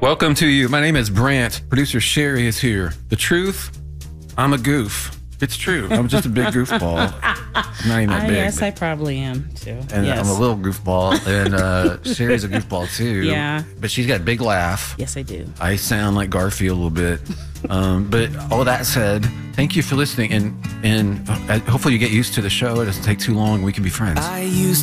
Welcome to you. My name is Brant. Producer Sherry is here. The truth, I'm a goof. It's true. I'm just a big goofball. I'm not even that big. Yes, I probably am too. And yes. I'm a little goofball. And Sherry's a goofball too. Yeah. But she's got a big laugh. Yes, I do. I sound like Garfield a little bit. But all that said, thank you for listening. And hopefully you get used to the show. It doesn't take too long. We can be friends.